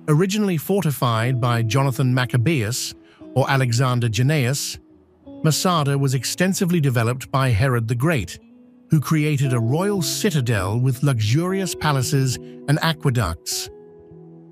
Originally fortified by Jonathan Maccabeus or Alexander Jannaeus, Masada was extensively developed by Herod the Great, who created a royal citadel with luxurious palaces and aqueducts.